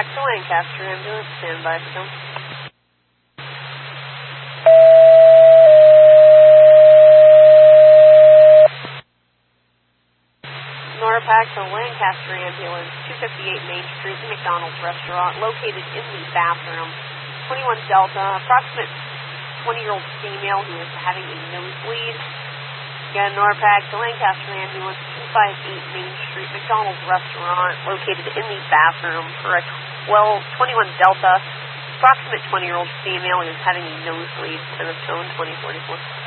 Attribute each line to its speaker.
Speaker 1: to Lancaster ambulance, stand by for them. NORPAC to Lancaster ambulance, 258 Main Street, McDonald's restaurant, located in the bathroom. 21 Delta, approximate 20-year-old female who is having a nosebleed. Again, NORPAC to Lancaster ambulance, 258 Main Street, McDonald's restaurant, located in the bathroom for a 21 Delta, approximate 20-year-old female who is having a nosebleed. Center of tone 2044.